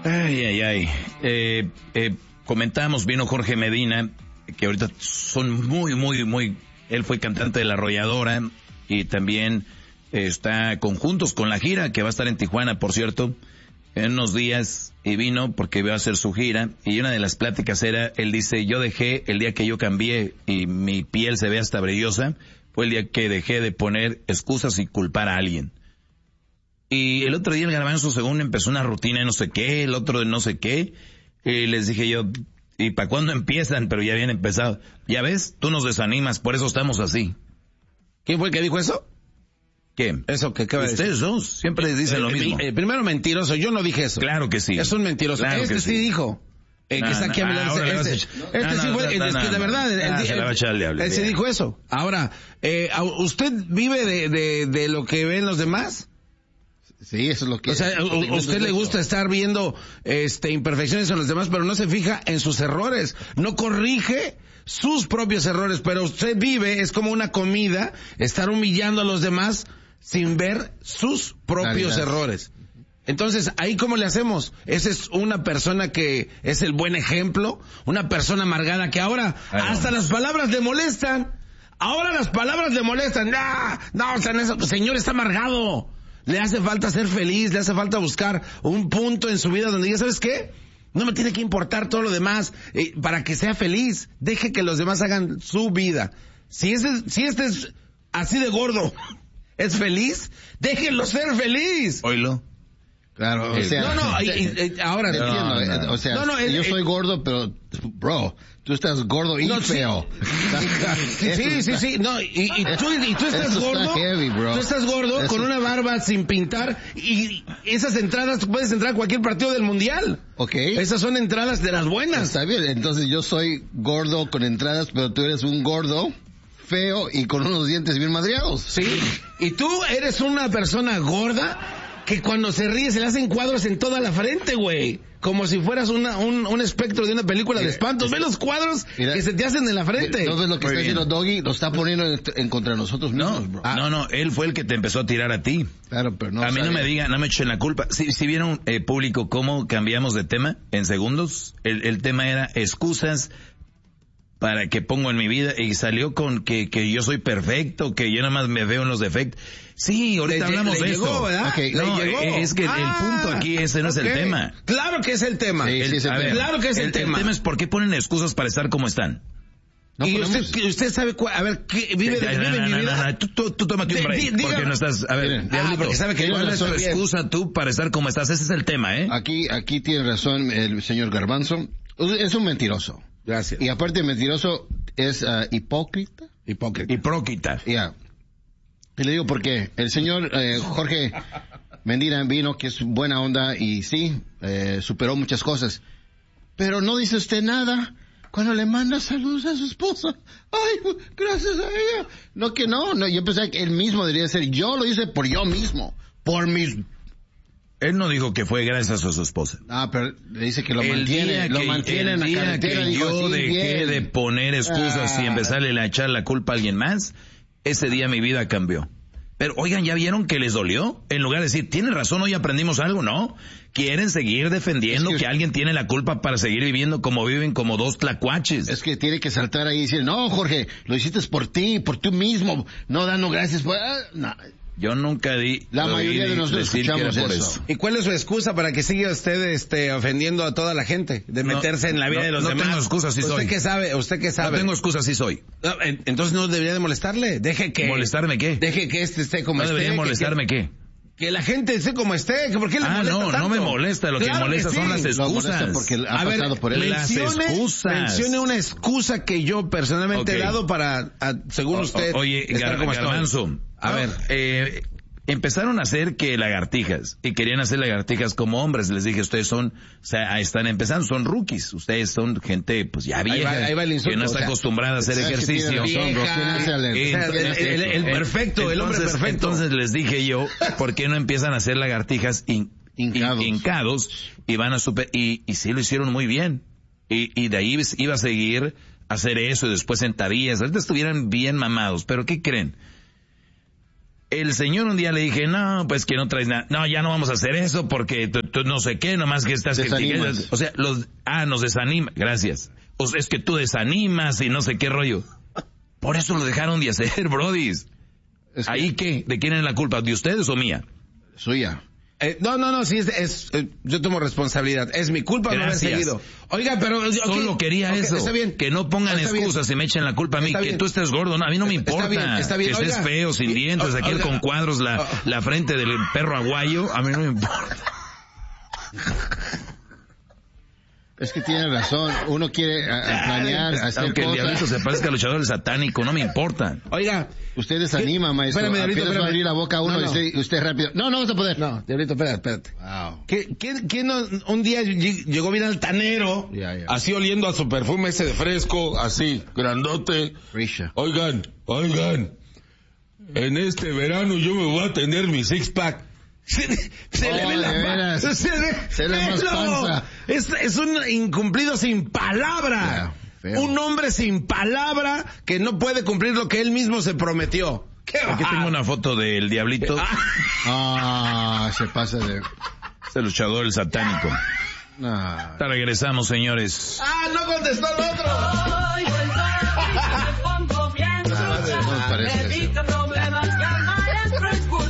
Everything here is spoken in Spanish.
Ay. Comentamos, vino Jorge Medina, que ahorita son muy... Él fue cantante de La Arrolladora y también está conjuntos con la gira, que va a estar en Tijuana, por cierto, en unos días, y vino porque iba a hacer su gira, y una de las pláticas era, él dice, yo dejé, el día que yo cambié y mi piel se ve hasta brillosa, fue el día que dejé de poner excusas y culpar a alguien. Y el otro día el Garbanzo, según empezó una rutina de no sé qué, el otro de no sé qué, y les dije yo, ¿y para cuándo empiezan? Pero ya habían empezado. Ya ves, tú nos desanimas, por eso estamos así. ¿Quién fue el que dijo eso? ¿Qué? Eso que acaba de decir. Ustedes dos siempre dicen lo mismo. Primero mentiroso, yo no dije eso. Claro que sí. Es un mentiroso. Claro sí dijo. Que está aquí a mi lado. Sí fue, es que de verdad, él se dijo eso. Ahora, ¿usted vive de lo que ven los demás? Sí, eso es lo que... O sea, a usted le gusta estar viendo imperfecciones en los demás, pero no se fija en sus errores. No corrige sus propios errores, pero usted vive, es como una comida, estar humillando a los demás sin ver sus propios errores. Entonces, ¿ahí cómo le hacemos? Esa es una persona que es el buen ejemplo, una persona amargada que ahora hasta las palabras le molestan. Ahora las palabras le molestan. No, o sea, señor está amargado. Le hace falta ser feliz, le hace falta buscar un punto en su vida donde diga, ¿sabes qué? No me tiene que importar todo lo demás para que sea feliz. Deje que los demás hagan su vida. Si este es así de gordo, es feliz, déjenlo ser feliz. Oílo. Claro, o sea... ahora... entiendo, o sea, yo soy gordo, pero, bro, tú estás gordo y feo. Sí, no, y tú estás gordo, heavy, tú estás gordo con una barba sin pintar, y esas entradas, tú puedes entrar a cualquier partido del mundial. Okay. Esas son entradas de las buenas. Está bien, entonces yo soy gordo con entradas, pero tú eres un gordo feo y con unos dientes bien madreados. Sí, y tú eres una persona gorda que cuando se ríe se le hacen cuadros en toda la frente, güey. Como si fueras un espectro de una película de espantos. Ve los cuadros que se te hacen en la frente. ¿No ves lo que está haciendo Doggy? Lo está poniendo en contra nosotros mismos, bro. No, él fue el que te empezó a tirar a ti. Claro, pero no. A mí no me digan, no me echen la culpa. Si vieron, público, cómo cambiamos de tema en segundos. El tema era excusas para que pongo en mi vida, y salió con que yo soy perfecto, que yo nada más me veo en los defectos. Sí, ahorita hablamos de llegó, esto. ¿verdad? Okay, no, es que el punto aquí, ese no es el tema. Claro que es el tema. Claro que es el tema. El tema es por qué ponen excusas para estar como están. No, y usted sabe a ver, ¿qué vive mi vida? Tú tómate un break, porque no estás, a ver, porque sabe que ¿cuál es tu excusa tú para estar como estás? Ese es el tema, Aquí tiene razón el señor Garbanzo. Es un mentiroso. Gracias. Y aparte de mentiroso, es hipócrita. Hipócrita. Ya. Y le digo por qué. El señor Jorge Medina vino, que es buena onda, y sí, superó muchas cosas. Pero no dice usted nada cuando le manda saludos a su esposa. Ay, gracias a ella. No, yo pensé que él mismo debería ser. Yo lo hice por yo mismo. Por mis... Él no dijo que fue gracias a su esposa. Pero le dice que lo mantiene en la carretera. Que yo dejé de poner excusas y empezarle a echar la culpa a alguien más, ese día mi vida cambió. Pero oigan, ¿ya vieron que les dolió? En lugar de decir, tiene razón, hoy aprendimos algo, ¿no? Quieren seguir defendiendo que alguien tiene la culpa para seguir viviendo como viven, como dos tlacuaches. Es que tiene que saltar ahí y decir, no, Jorge, lo hiciste por ti, por tú mismo, no dando gracias. No. Yo nunca la mayoría de nosotros escuchamos eso. ¿Y cuál es su excusa para que siga usted ofendiendo a toda la gente? De meterse en la vida de los demás. No tengo excusa, sí soy. ¿Usted qué sabe? No tengo excusa, sí soy. Entonces no debería de molestarle. Deje que... ¿Molestarme qué? Deje que esté como esté. ¿No debería molestarme qué? Que la gente esté como esté. ¿Por qué le molesta tanto? No me molesta. Lo que molesta son las excusas. Porque ha pasado por él. Las excusas. Mencione una excusa que yo personalmente he dado para, según usted, estar como Garbanzo. A ver, empezaron a hacer que lagartijas, y querían hacer lagartijas como hombres. Les dije, ustedes están empezando, son rookies, ustedes son gente, pues ya vieja, ahí va el insulto, que no está acostumbrada a hacer ejercicio. El perfecto, el hombre perfecto. Entonces les dije yo, ¿por qué no empiezan a hacer lagartijas hincados y van a y sí lo hicieron muy bien. Y de ahí iba a seguir a hacer eso, y después sentadillas. Ahorita estuvieran bien mamados, pero ¿qué creen? El señor un día le dije, no, pues que no traes nada. No, ya no vamos a hacer eso porque tú no sé qué, nomás que estás criticando. O sea, nos desanima. Gracias. O sea, es que tú desanimas y no sé qué rollo. Por eso lo dejaron de hacer, brodis. ¿Ahí qué? ¿De quién es la culpa? ¿De ustedes o mía? Suya. No, sí, yo tomo responsabilidad. Es mi culpa no haber seguido. Oiga, pero... Okay, solo quería eso. Está bien. Que no pongan excusas y me echen la culpa a mí. Que tú estés gordo. No, a mí no me importa. Está bien. Que estés feo, sin dientes, aquel con cuadros, la frente del perro aguayo. A mí no me importa. Es que tiene razón. Uno quiere planear, hacer aunque cosas. El diablito se parezca al luchador del satánico, no me importa. Oiga. Usted desanima, maestro. Espérame, diablito, va a abrir la boca a uno y usted rápido. No vas a poder. No, diablito, espérate. Wow. ¿Quién un día llegó bien altanero, así oliendo a su perfume ese de fresco, así, grandote? Risha. Oigan, en este verano yo me voy a tener mi six-pack. Se le ve la panza. Se le ve panza. Es un incumplido sin palabra. Yeah, un hombre sin palabra que no puede cumplir lo que él mismo se prometió. Aquí tengo una foto del diablito. Se pasa de... Es el luchador, el satánico. Regresamos, señores. No contestó el otro.